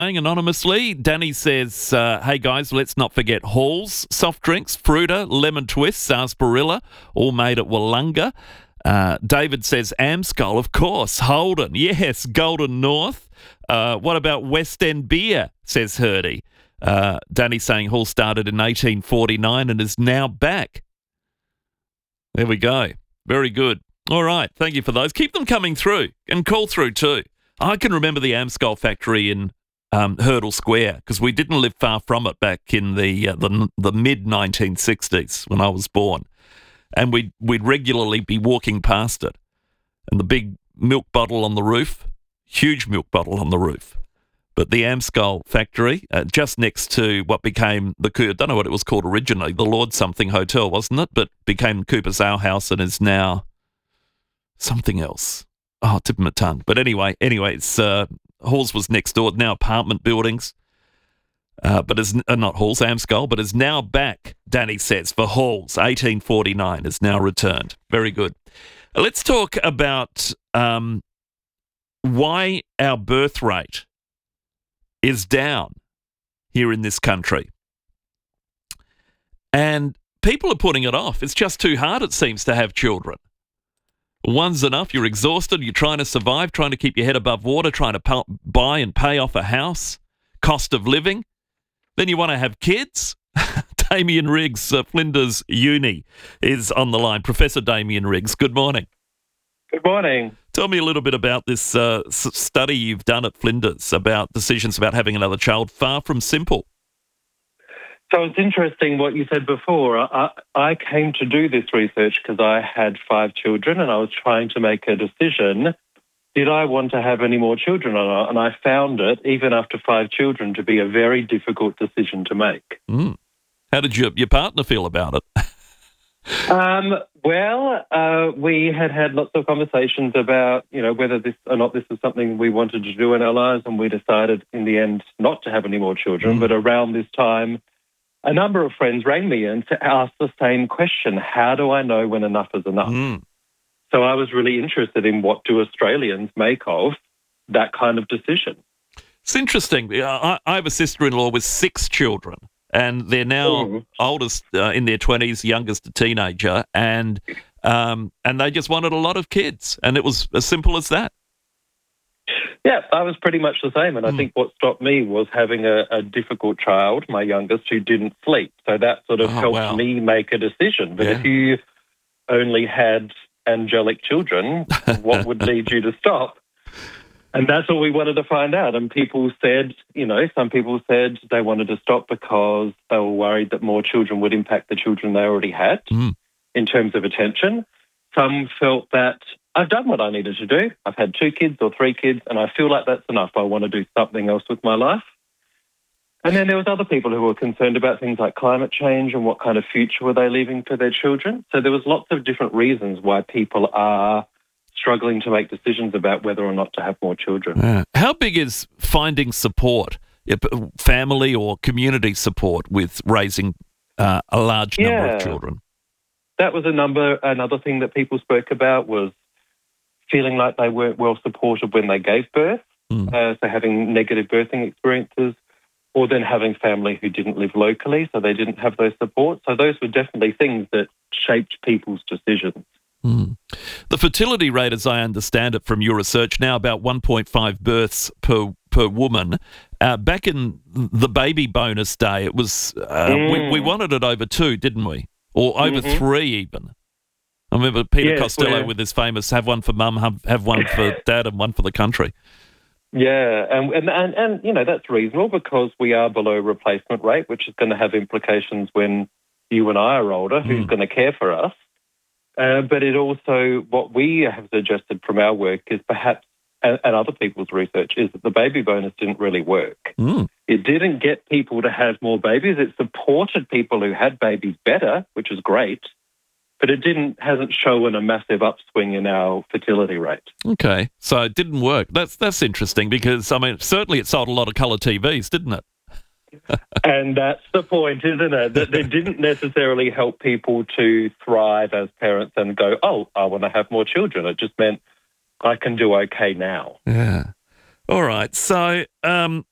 Anonymously, Danny says, hey guys, let's not forget Halls, soft drinks, Fruita, lemon twist, sarsaparilla, all made at Wollonga. David says Amscol, of course. Holden, yes. Golden North. What about West End beer, says Hurdy. Danny saying Hall started in 1849 and is now back. There we go. Very good. All right, thank you for those. Keep them coming through and call through too. I can remember the Amscol factory in Hurdle Square because we didn't live far from it back in the mid 1960s when I was born, and we'd regularly be walking past it, and the big milk bottle on the roof, huge milk bottle on the roof. But the Amscol factory, just next to what became I don't know what it was called originally, the Lord Something Hotel, wasn't it? But became Cooper's Ale House and is now something else. Oh, tip of my tongue. But anyway, it's Halls was next door, now apartment buildings. But is not Halls, Amscol, but is now back, Danny says, for Halls. 1849 is now returned. Very good. Let's talk about why our birth rate is down here in this country. And people are putting it off. It's just too hard, it seems, to have children. One's enough. You're exhausted. You're trying to survive, trying to keep your head above water, trying to buy and pay off a house, cost of living. Then you want to have kids. Damien Riggs, Flinders Uni, is on the line. Professor Damien Riggs, good morning. Good morning. Tell me a little bit about this study you've done at Flinders about decisions about having another child. Far from simple. So it's interesting what you said before. I came to do this research because I had 5 children and I was trying to make a decision. Did I want to have any more children or not? And I found it, even after 5 children, to be a very difficult decision to make. Mm. How did your partner feel about it? We had lots of conversations about, whether this or not this was something we wanted to do in our lives, and we decided in the end not to have any more children. But around this time, a number of friends rang me and asked the same question: how do I know when enough is enough? So I was really interested in what do Australians make of that kind of decision. It's interesting. I have a sister-in-law with 6 children, and they're now oldest in their 20s, youngest a teenager, and they just wanted a lot of kids, and it was as simple as that. Yeah, I was pretty much the same, and I think what stopped me was having a difficult child, my youngest, who didn't sleep. So that sort of helped me make a decision. But if you only had angelic children, what would lead you to stop? And that's what we wanted to find out. And people said, some people said they wanted to stop because they were worried that more children would impact the children they already had in terms of attention. Some felt that I've done what I needed to do. I've had 2 kids or 3 kids, and I feel like that's enough. I want to do something else with my life. And then there was other people who were concerned about things like climate change and what kind of future were they leaving for their children. So there was lots of different reasons why people are struggling to make decisions about whether or not to have more children. How big is finding support, family or community support with raising a large number of children? That was another thing that people spoke about was feeling like they weren't well supported when they gave birth, so having negative birthing experiences, or then having family who didn't live locally, so they didn't have those supports. So those were definitely things that shaped people's decisions. The fertility rate, as I understand it from your research, now about 1.5 births per woman. Back in the baby bonus day, it was we wanted it over 2, didn't we? Or over 3 even. I remember Peter Costello with his famous have one for mum, have one for dad and one for the country. Yeah, and that's reasonable because we are below replacement rate, which is going to have implications when you and I are older. Who's going to care for us? But it also, what we have suggested from our work is perhaps, and other people's research, is that the baby bonus didn't really work. It didn't get people to have more babies. It supported people who had babies better, which is great. But it hasn't shown a massive upswing in our fertility rate. Okay, so it didn't work. That's interesting because, certainly it sold a lot of colour TVs, didn't it? And that's the point, isn't it? That they didn't necessarily help people to thrive as parents and go, oh, I want to have more children. It just meant I can do okay now. Yeah. All right. So